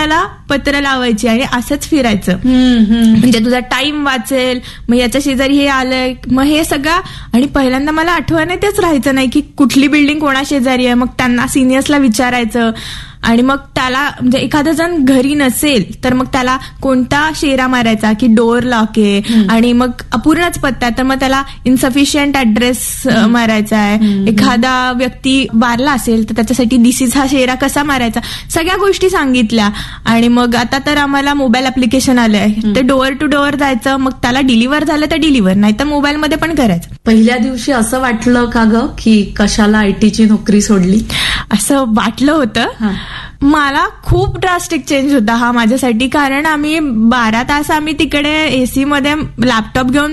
त्याला पत्र लावायची आणि असंच फिरायचं. म्हणजे तुझा टाइम वाचेल. मग याच्या शेजारी हे आलंय, मग हे सगळं. आणि पहिल्यांदा मला आठवण तेच राहायचं नाही की कुठली बिल्डिंग कोणा शेजारी आहे. मग त्यांना सिनियर्सला विचारायचं. आणि मग त्याला म्हणजे एखादा जण घरी नसेल तर मग त्याला कोणता शेरा मारायचा की डोअर लॉक आहे, आणि मग अपूर्णच पत्ता तर मग त्याला इनसफिशियंट ऍड्रेस मारायचा आहे. एखादा व्यक्ती वारला असेल तर त्याच्यासाठी दिस हा शेरा कसा मारायचा, सगळ्या गोष्टी सांगितल्या. आणि मग आता तर आम्हाला मोबाईल ऍप्लिकेशन आलंय, ते डोअर टू डोअर जायचं. मग त्याला डिलिव्हर झालं तर डिलिव्हर, नाही तर मोबाईलमध्ये पण करायचं. पहिल्या दिवशी असं वाटलं का ग की कशाला आयटीची नोकरी सोडली? असं वाटलं होतं. मला खूप ड्रास्टिक चेंज होता हा माझ्यासाठी. कारण आम्ही 12 तास आम्ही तिकडे एसी मध्ये लॅपटॉप घेऊन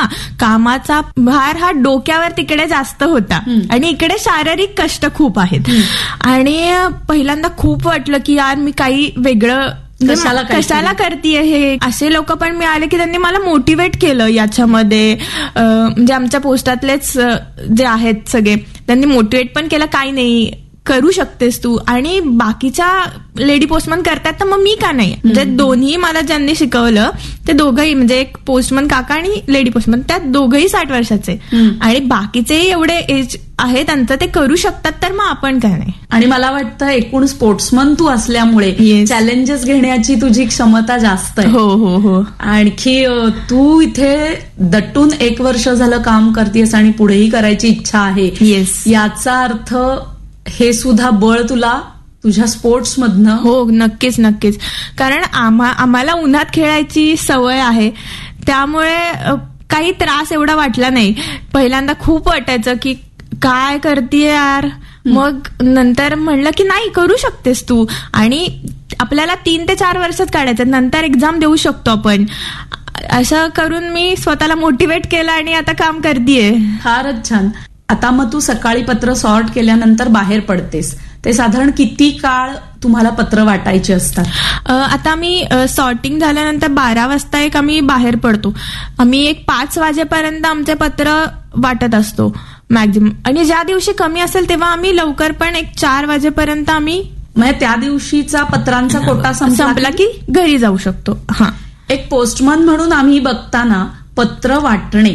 कामाचा भार हा डोक्यावर तिकडे जास्त होता आणि इकडे शारीरिक कष्ट खूप आहेत. आणि पहिल्यांदा खूप वाटलं की यार मी काही वेगळं कशाला करतीये हे. असे लोक पण मिळाले की त्यांनी मला मोटिवेट केलं याच्यामध्ये. म्हणजे आमच्या पोस्टातलेच जे आहेत सगळे, त्यांनी मोटिवेट पण केलं, काही नाही करू शकतेस तू. आणि बाकीच्या लेडी पोस्टमन करतात तर मग मी का नाही. म्हणजे दोन्ही मला ज्यांनी शिकवलं ते दोघंही, म्हणजे एक पोस्टमन काका आणि लेडी पोस्टमन, त्यात दोघंही 60 वर्षाचे. आणि बाकीचेही एवढे एज आहे त्यांचं, ते करू शकतात, तर मग आपण काय नाही. आणि मला वाटतं एकूण स्पोर्ट्समन तू असल्यामुळे चॅलेंजेस घेण्याची तुझी क्षमता जास्त आहे. हो. आणखी तू इथे दटून 1 वर्ष झालं काम करतेस आणि पुढेही करायची इच्छा आहे. याचा अर्थ हे सुद्धा बळ तुला तुझ्या स्पोर्ट्स मधनं. हो, नक्कीच. कारण आम्हाला उन्हात खेळायची सवय आहे, त्यामुळे काही त्रास एवढा वाटला नाही. पहिल्यांदा खूप वाटायचं की काय करतेय यार. मग नंतर म्हणलं की नाही, करू शकतेस तू. आणि आपल्याला 3 ते 4 वर्षात काढायचं, नंतर एक्झाम देऊ शकतो आपण. असं करून मी स्वतःला मोटिवेट केलं आणि आता काम करतेय. फारच छान. आता मग तू सकाळी पत्र सॉर्ट केल्यानंतर बाहेर पडतेस, ते साधारण किती काळ तुम्हाला पत्र वाटायचे असतात? आता मी सॉर्टिंग झाल्यानंतर 12 वाजता आम्ही बाहेर पडतो. आम्ही 5 वाजेपर्यंत आमचे पत्र वाटत असतो मॅक्झिमम. आणि ज्या दिवशी कमी असेल तेव्हा आम्ही लवकर पण 4 वाजेपर्यंत आम्ही, म्हणजे त्या दिवशीचा पत्रांचा कोटा संपला की घरी जाऊ शकतो. एक पोस्टमन म्हणून आम्ही बघताना पत्र वाटणे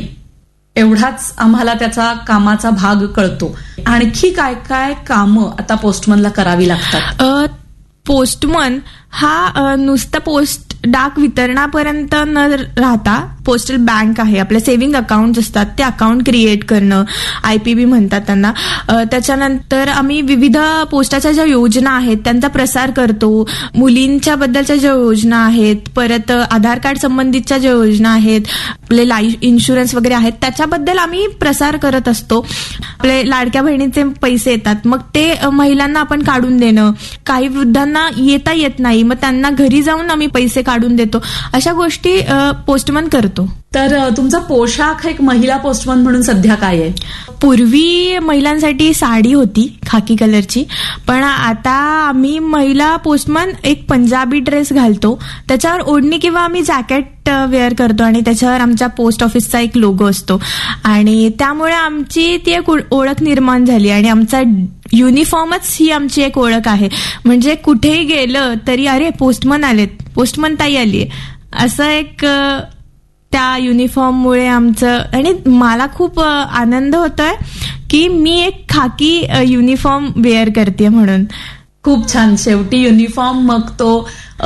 एवढाच आम्हाला त्याचा कामाचा भाग कळतो. आणखी काय काय कामं आता पोस्टमनला करावी लागतात? पोस्टमन हा नुसतं डाक वितरणापर्यंत न राहता पोस्टल बँक आहे, आपले सेव्हिंग अकाउंट असतात ते अकाउंट क्रिएट करणं, IPB म्हणतात त्यांना. त्याच्यानंतर आम्ही विविध पोस्टाच्या ज्या योजना आहेत त्यांचा प्रसार करतो. मुलींच्या बद्दलच्या ज्या योजना आहेत, परत आधार कार्ड संबंधितच्या ज्या योजना आहेत, आपले लाईफ इन्शुरन्स वगैरे आहेत, त्याच्याबद्दल आम्ही प्रसार करत असतो. आपले लाडक्या बहिणीचे पैसे येतात, मग ते महिलांना आपण काढून देणं. काही वृद्धांना येता येत नाही, मग त्यांना घरी जाऊन आम्ही पैसे काढून देतो. अशा गोष्टी पोस्टमन करतो. तर तुमचा पोशाख एक महिला पोस्टमन म्हणून सध्या काय आहे? पूर्वी महिलांसाठी साडी होती खाकी कलरची, पण आता आम्ही महिला पोस्टमन एक पंजाबी ड्रेस घालतो, त्याच्यावर ओढणी किंवा आम्ही जॅकेट वेअर करतो आणि त्याच्यावर आमच्या पोस्ट ऑफिसचा एक लोगो असतो. आणि त्यामुळे आमची ती एक ओळख निर्माण झाली आणि आमचा युनिफॉर्मच ही आमची एक ओळख आहे. म्हणजे कुठेही गेलं तरी अरे पोस्टमन आलेत, पोस्टमन ताई आलीये, असं एक त्या युनिफॉर्ममुळे आमचं. आणि मला खूप आनंद होतोय की मी एक खाकी युनिफॉर्म वेअर करते म्हणून. खूप छान. शेवटी युनिफॉर्म मग तो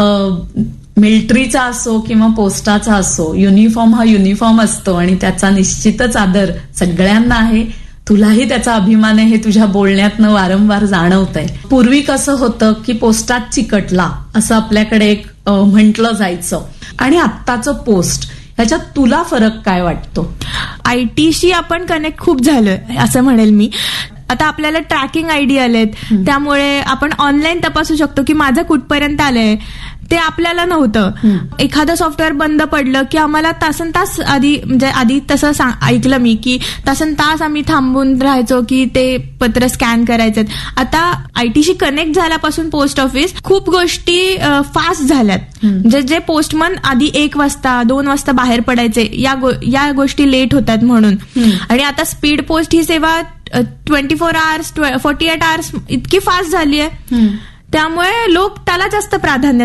मिलिटरीचा असो किंवा पोस्टाचा असो, युनिफॉर्म हा युनिफॉर्म असतो आणि त्याचा निश्चितच आदर सगळ्यांना आहे. तुलाही त्याचा अभिमान आहे हे तुझ्या बोलण्यातनं वारंवार जाणवतंय. पूर्वी कसं होतं की पोस्टात चिकटला असं आपल्याकडे एक म्हटलं जायचं, आणि आत्ताचं पोस्ट, ह्याच्यात तुला फरक काय वाटतो? ITशी आपण कनेक्ट खूप झालोय असं म्हणेल मी. आता आपल्याला ट्रॅकिंग ID आलेत, त्यामुळे आपण ऑनलाईन तपासू शकतो की माझं कुठपर्यंत आलंय. ते आपल्याला नव्हतं. एखादं सॉफ्टवेअर बंद पडलं की आम्हाला तासन तास आधी तसं ऐकलं मी की तासन तास आम्ही थांबून राहायचो की ते पत्र स्कॅन करायचे. आता ITशी कनेक्ट झाल्यापासून पोस्ट ऑफिस खूप गोष्टी फास्ट झाल्यात. जे पोस्टमन आधी 1 वाजता 2 वाजता बाहेर पडायचे, या गोष्टी लेट होतात म्हणून. आणि आता स्पीड पोस्ट ही सेवा 24 आवर्स 48 आवर्स इतकी फास्ट झाली आहे, त्यामुळे लोक त्याला जास्त प्राधान्य